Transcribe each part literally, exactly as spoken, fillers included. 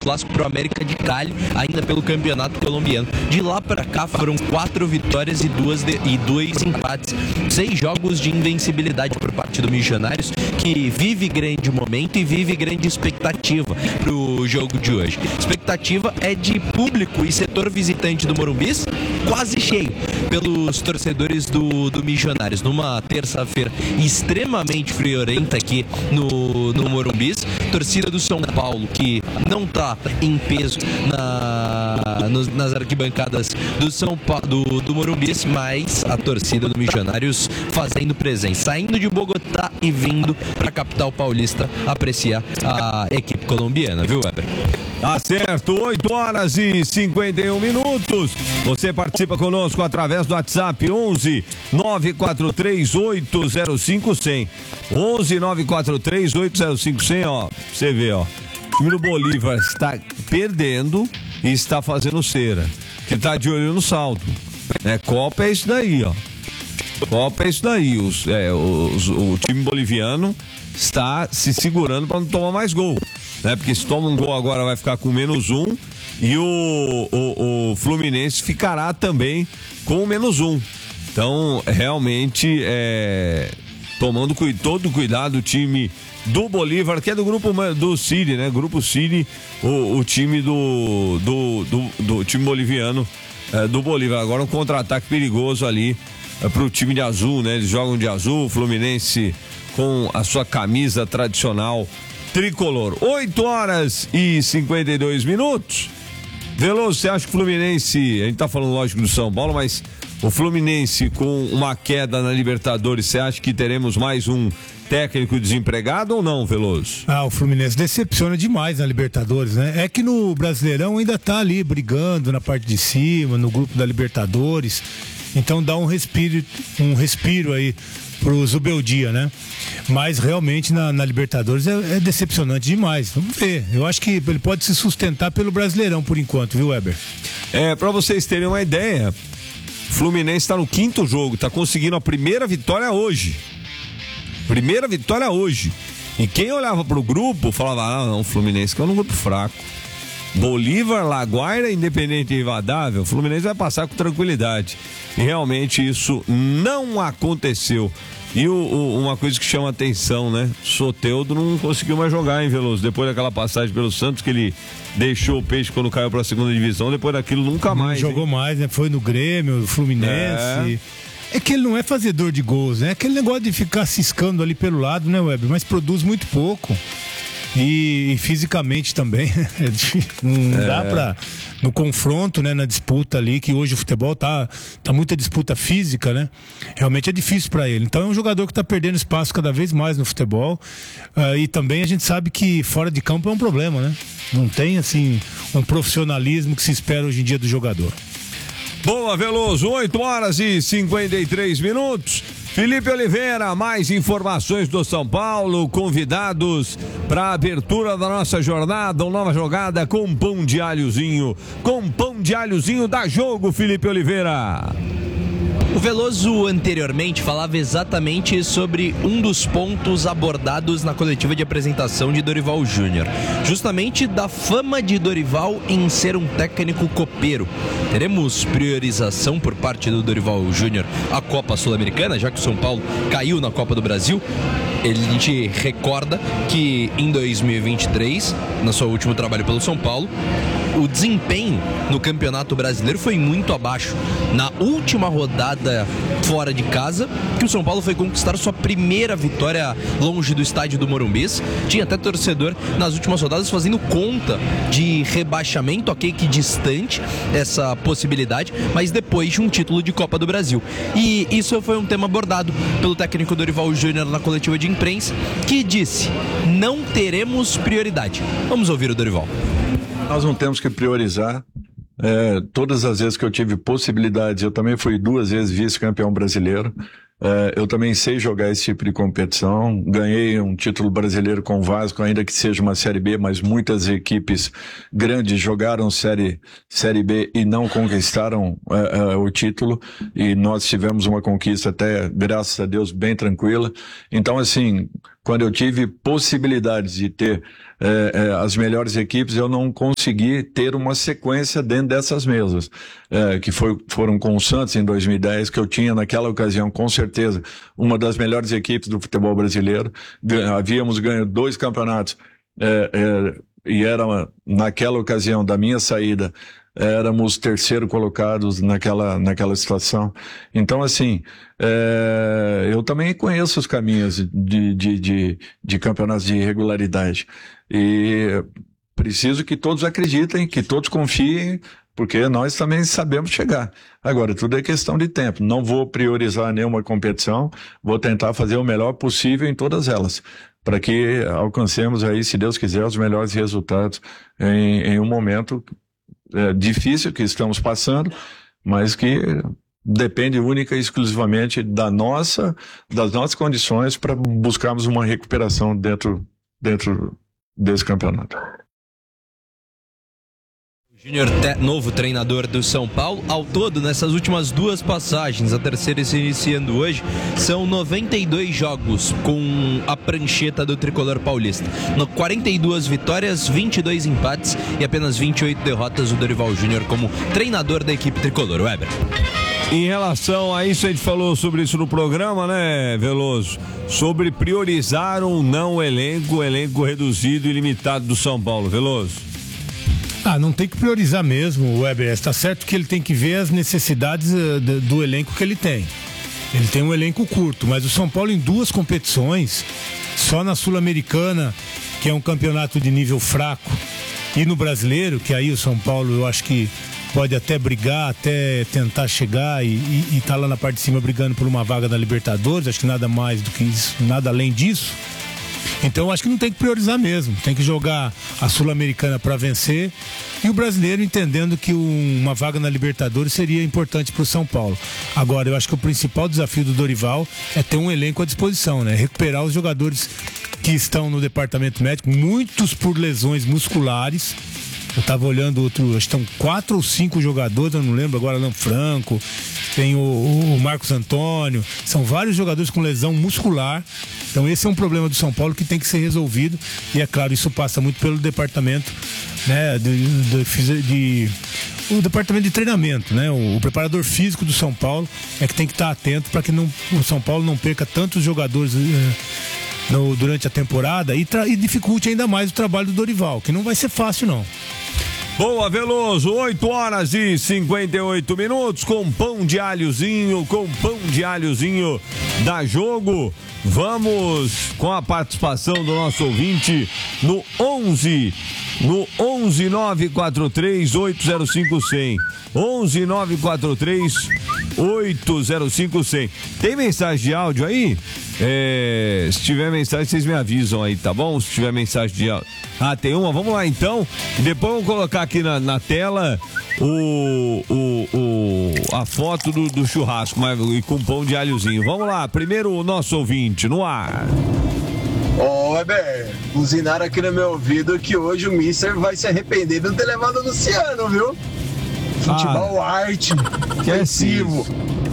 clássico pro América de Cali, ainda pelo campeonato colombiano. De lá para cá foram quatro vitórias e, duas de, e dois empates. Seis jogos de invencibilidade por parte do Milionários, que vive grande momento e vive grande expectativa pro jogo de hoje. Expectativa é de público e setor visitante do Morumbis quase cheio pelos torcedores do, do Milionários. Numa terça-feira extremamente friorenta aqui no, no Morumbis. Torcida do São Paulo, que não tá em peso na, no, nas arquibancadas do, São pa, do, do Morumbis, mas a torcida do Milionários fazendo presença, saindo de Bogotá e vindo para a capital paulista apreciar a equipe colombiana, viu, Weber? Tá certo, oito horas e cinquenta e um minutos. Você participa conosco através do WhatsApp onze nove quatro três oito zero cinco cem. onze nove quatro três oito zero cinco cem, ó. Você vê, ó. O time do Bolívar está perdendo e está fazendo cera. Que tá de olho no saldo. É, Copa é isso daí, ó. Copa é isso daí. Os, é, os, o time boliviano está se segurando para não tomar mais gol. Né? Porque se toma um gol agora vai ficar com menos um. E o, o, o Fluminense ficará também com menos um. Então, realmente, é, tomando todo o cuidado, o time do Bolívar, que é do grupo do City, né? Grupo City, o, o time do, do, do, do time boliviano, é, do Bolívar. Agora um contra-ataque perigoso ali é, pro time de azul, né? Eles jogam de azul, o Fluminense com a sua camisa tradicional tricolor. oito horas e cinquenta e dois minutos. Veloso, você acha que o Fluminense, a gente tá falando lógico do São Paulo, mas o Fluminense com uma queda na Libertadores, você acha que teremos mais um técnico desempregado ou não, Veloso? Ah, o Fluminense decepciona demais na Libertadores, né? É que no Brasileirão ainda tá ali brigando na parte de cima, no grupo da Libertadores, então dá um respiro, um respiro aí pro Zubeldia, né? Mas realmente na, na Libertadores é, é decepcionante demais. Vamos ver. Eu acho que ele pode se sustentar pelo Brasileirão por enquanto, viu, Weber? É, pra vocês terem uma ideia, Fluminense está no quinto jogo, tá conseguindo a primeira vitória hoje. Primeira vitória hoje. E quem olhava pro grupo falava, ah, não, o Fluminense que é um grupo fraco. Bolívar, Laguaira, Independente e Rivadavia, o Fluminense vai passar com tranquilidade. E realmente isso não aconteceu. E o, o, uma coisa que chama atenção, né? Soteldo não conseguiu mais jogar, hein, Veloso? Depois daquela passagem pelo Santos, que ele deixou o Peixe quando caiu pra segunda divisão, depois daquilo nunca mais. Não jogou hein? mais, né? Foi no Grêmio, no Fluminense. É. É que ele não é fazedor de gols, né? É aquele negócio de ficar ciscando ali pelo lado, né, Weber? Mas produz muito pouco. E, e fisicamente também. É difícil, não é. dá pra. No confronto, né, na disputa ali, que hoje o futebol tá, tá muita disputa física, né? Realmente é difícil pra ele. Então é um jogador que tá perdendo espaço cada vez mais no futebol. Uh, e também a gente sabe que fora de campo é um problema, né? Não tem, assim, um profissionalismo que se espera hoje em dia do jogador. Boa, Veloso, oito horas e cinquenta e três minutos. Felipe Oliveira, mais informações do São Paulo, convidados para a abertura da nossa jornada, uma nova jogada com pão de alhozinho, com pão de alhozinho dá jogo, Felipe Oliveira. O Veloso anteriormente falava exatamente sobre um dos pontos abordados na coletiva de apresentação de Dorival Júnior, justamente da fama de Dorival em ser um técnico copeiro. Teremos priorização por parte do Dorival Júnior à Copa Sul-Americana, já que o São Paulo caiu na Copa do Brasil. Ele, a gente recorda que em dois mil e vinte e três, no seu último trabalho pelo São Paulo, o desempenho no Campeonato Brasileiro foi muito abaixo. Na última rodada fora de casa, que o São Paulo foi conquistar sua primeira vitória longe do estádio do Morumbis. Tinha até torcedor nas últimas rodadas fazendo conta de rebaixamento, ok, que distante essa possibilidade, mas depois de um título de Copa do Brasil. E isso foi um tema abordado pelo técnico Dorival Júnior na coletiva de imprensa, que disse: não teremos prioridade. Vamos ouvir o Dorival. Nós não temos que priorizar. É, todas as vezes que eu tive possibilidades, eu também fui duas vezes vice-campeão brasileiro. É, eu também sei jogar esse tipo de competição. Ganhei um título brasileiro com o Vasco, ainda que seja uma Série B, mas muitas equipes grandes jogaram Série, série B e não conquistaram é, é, o título. E nós tivemos uma conquista até, graças a Deus, bem tranquila. Então, assim, quando eu tive possibilidades de ter é, é, as melhores equipes, eu não consegui ter uma sequência dentro dessas mesas, é, que foi, foram com o Santos em dois mil e dez, que eu tinha naquela ocasião, com certeza, uma das melhores equipes do futebol brasileiro. Havíamos ganho dois campeonatos, é, é, e era naquela ocasião da minha saída, éramos terceiro colocados naquela, naquela situação. Então, assim, é, eu também conheço os caminhos de, de, de, de campeonatos de regularidade. E preciso que todos acreditem, que todos confiem, porque nós também sabemos chegar. Agora, tudo é questão de tempo. Não vou priorizar nenhuma competição, vou tentar fazer o melhor possível em todas elas, para que alcancemos aí, se Deus quiser, os melhores resultados em, em um momento é, difícil que estamos passando, mas que depende única e exclusivamente da nossa, das nossas condições para buscarmos uma recuperação dentro, dentro desse campeonato. Júnior, novo treinador do São Paulo. Ao todo, nessas últimas duas passagens, a terceira se iniciando hoje, são noventa e dois jogos com a prancheta do tricolor paulista. No quarenta e duas vitórias, vinte e dois empates e apenas vinte e oito derrotas do Dorival Júnior como treinador da equipe tricolor. Weber. Em relação a isso, a gente falou sobre isso no programa, né, Veloso? Sobre priorizar ou não o elenco, o elenco reduzido e limitado do São Paulo. Veloso. Ah, não tem que priorizar mesmo, o Weber. Está certo que ele tem que ver as necessidades uh, do, do elenco que ele tem. Ele tem um elenco curto, mas o São Paulo em duas competições, só na Sul-Americana, que é um campeonato de nível fraco, e no Brasileiro, que aí o São Paulo eu acho que pode até brigar, até tentar chegar e, e, e tá lá na parte de cima brigando por uma vaga da Libertadores, acho que nada mais do que isso, nada além disso. Então eu acho que não tem que priorizar mesmo, tem que jogar a Sul-Americana para vencer e o brasileiro entendendo que um, uma vaga na Libertadores seria importante para o São Paulo. Agora, eu acho que o principal desafio do Dorival é ter um elenco à disposição, né? Recuperar os jogadores que estão no departamento médico, muitos por lesões musculares. Eu estava olhando outro, acho que estão quatro ou cinco jogadores, eu não lembro agora, Alan Franco, tem o, o Marcos Antônio, são vários jogadores com lesão muscular. Então esse é um problema do São Paulo que tem que ser resolvido e é claro, isso passa muito pelo departamento, né, de, de, de o departamento de treinamento, né, o, o preparador físico do São Paulo é que tem que estar atento para que não, o São Paulo não perca tantos jogadores eh, no, durante a temporada e, tra, e dificulte ainda mais o trabalho do Dorival, que não vai ser fácil não. Boa, Veloso, oito horas e cinquenta e oito minutos, com pão de alhozinho, com pão de alhozinho da Jogo. Vamos com a participação do nosso ouvinte no onze, no onze nove quatro três oito zero cinco zero zero. onze nove quatro três oito zero cinco zero zero. Tem mensagem de áudio aí? É, se tiver mensagem, vocês me avisam aí, tá bom? Se tiver mensagem de áudio. Ah, tem uma? Vamos lá então. Depois vamos colocar aqui na, na tela o, o, o, a foto do, do churrasco mas, e com pão de alhozinho. Vamos lá, primeiro o nosso ouvinte no ar. Ô, Weber, buzinaram aqui no meu ouvido que hoje o Mister vai se arrepender de não ter levado o Luciano, viu? Futebol ah, arte, ofensivo.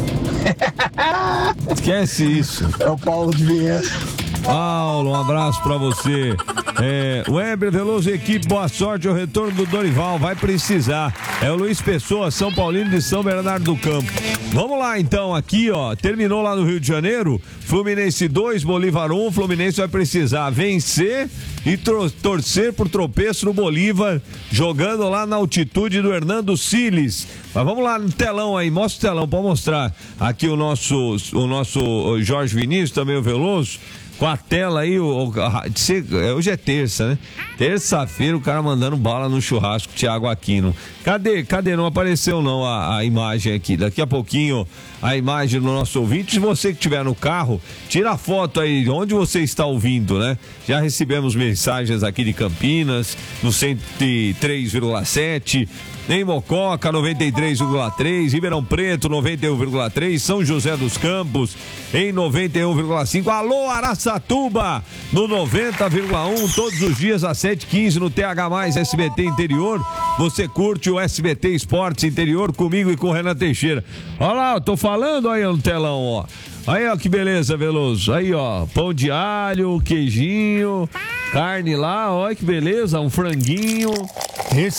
Esquece isso. É o Paulo de Vinhedo. Paulo, um abraço pra você. É, Weber, Veloso e equipe, boa sorte ao retorno do Dorival, vai precisar. É o Luiz Pessoa, São Paulino de São Bernardo do Campo. Vamos lá então, aqui ó, terminou lá no Rio de Janeiro, Fluminense dois, Bolívar um, Fluminense vai precisar vencer e tor- torcer por tropeço no Bolívar, jogando lá na altitude do Hernando Siles. Mas vamos lá no telão aí, mostra o telão pra mostrar aqui o nosso, o nosso Jorge Vinícius, também o Veloso. Com a tela aí, o, o, hoje é terça, né? Terça-feira o cara mandando bala no churrasco, Thiago Aquino. Cadê? Cadê? Não apareceu não a, a imagem aqui. Daqui a pouquinho a imagem do nosso ouvinte. Se você que estiver no carro, tira a foto aí onde você está ouvindo, né? Já recebemos mensagens aqui de Campinas, no cento e três vírgula sete. Em Mococa, noventa e três vírgula três, Ribeirão Preto, noventa e um vírgula três, São José dos Campos, em noventa e um vírgula cinco, alô Araçatuba, no noventa vírgula um, todos os dias às sete e quinze no T H mais S B T Interior. Você curte o S B T Esportes Interior comigo e com o Renan Teixeira. Olha lá, eu tô falando aí no telão, ó. Aí, ó, que beleza, Veloso. Aí, ó, pão de alho, queijinho, carne lá, olha que beleza, um franguinho.